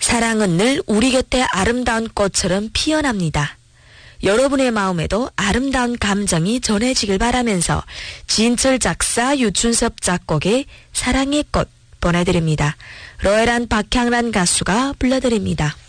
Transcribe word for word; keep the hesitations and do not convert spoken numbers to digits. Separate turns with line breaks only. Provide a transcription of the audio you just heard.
사랑은 늘 우리 곁에 아름다운 꽃처럼 피어납니다. 여러분의 마음에도 아름다운 감정이 전해지길 바라면서 진철 작사 유춘섭 작곡의 사랑의 꽃 보내드립니다. 로엘한 박향란 가수가 불러드립니다.